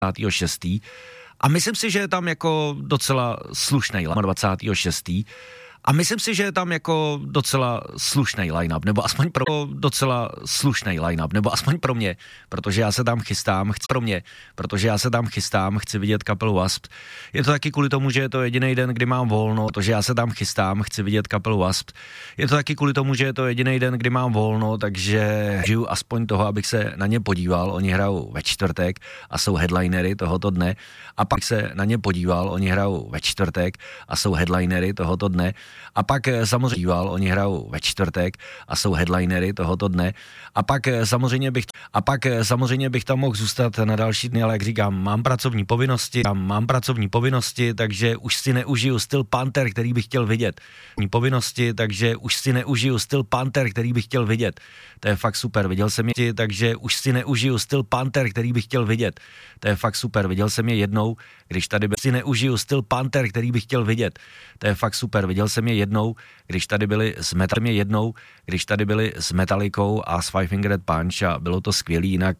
26. A myslím si, že je tam jako docela slušnej 26. A myslím si, že je tam jako docela slušnej line-up, nebo aspoň pro docela slušnej line-up, nebo aspoň pro mě, protože já se tam chystám, chci vidět kapelu Wasp. Je to taky kvůli tomu, že je to jediný den, kdy mám volno, protože já se tam chystám, chci vidět kapelu Wasp. Je to taky kvůli tomu, že je to jediný den, kdy mám volno, takže žiju aspoň toho, abych se na ně podíval. Oni hrajou ve čtvrtek a jsou headlinery tohoto dne. A pak se na ně podíval, oni hrajou ve čtvrtek a jsou headlinery tohoto dne. A pak samozřejmě oni hrajou ve čtvrtek a jsou headlinery tohoto dne. A pak samozřejmě bych tam mohl zůstat na další dny, ale jak říkám, mám pracovní povinnosti, takže už si neužiju styl Panther, který bych chtěl vidět. To je fakt super, viděl jsem je jednou, když tady byli s Metallicou a s Five Finger Punch a bylo to skvělý, jinak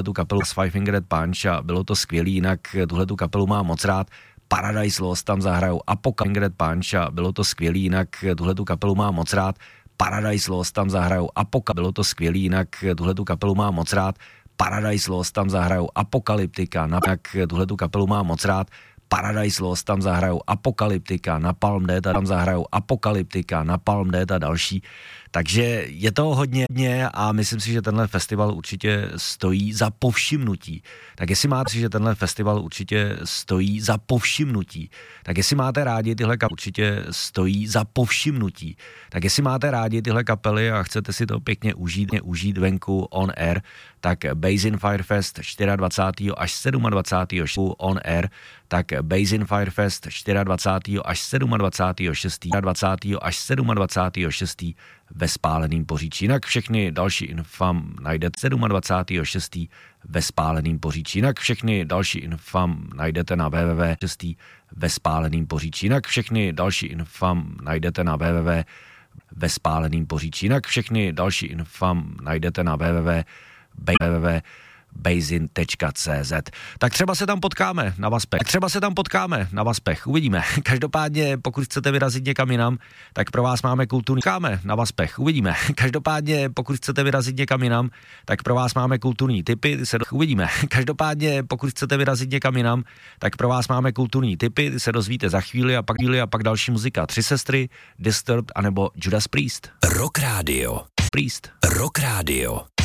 tuhletu kapelu mám moc rád. Paradise Lost tam zahrajou, Apocalypse Punch a bylo to skvělý, jinak tuhletu kapelu mám moc rád. Paradise Lost tam zahrajou, bylo to skvělý, jinak tuhletu kapelu mám moc rád. Paradise Lost tam zahrajou, Apokalyptika, jinak tuhletu kapelu mám moc rád. Paradise Lost tam zahrajou, Apokalyptika, Napalm Death tam zahrajou, Apokalyptika, Napalm Death a další. Takže je to hodně a myslím si, že tenhle festival určitě stojí za povšimnutí. Tak jestli máte rádi tyhle kapely a chcete si to pěkně užít venku on air, tak Basin Firefest 24. až 27. on air, tak Basin Firefest 24. až 27. ve Spáleným Poříčí. Jinak všechny další info najdete 27. ve Spáleným Poříčí. Jinak všechny další info najdete na www.6. ve Spáleným Poříčí. Jinak všechny další info najdete na ve Spáleným Poříčí. Jinak všechny další info najdete na www.basin.cz. Tak třeba se tam potkáme na Vaspech. Uvidíme. Každopádně, pokud chcete vyrazit někam jinam, tak pro vás máme kulturní tipy, ty se dozvíte za chvíli a pak další muzika. Tři sestry, Disturbed anebo Judas Priest. Rock Radio.